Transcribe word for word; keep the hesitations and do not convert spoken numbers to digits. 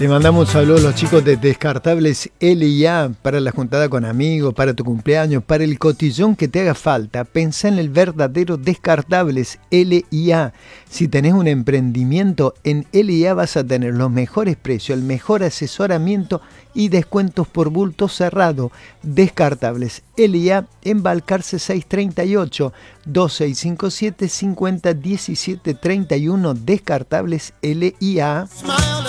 Le mandamos un saludo a los chicos de Descartables L y A para la juntada con amigos, para tu cumpleaños, para el cotillón que te haga falta. Pensá en el verdadero Descartables L y A. Si tenés un emprendimiento, en L y A vas a tener los mejores precios, el mejor asesoramiento y descuentos por bulto cerrado. Descartables L y A en Balcarce seiscientos treinta y ocho, dos seis cinco siete, cincuenta, diecisiete, treinta y uno. Descartables L y A.